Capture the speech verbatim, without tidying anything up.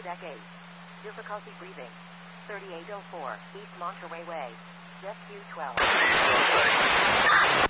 Deck eight. Difficulty breathing. thirty-eight oh four, East Monterey Way. Jet Q twelve.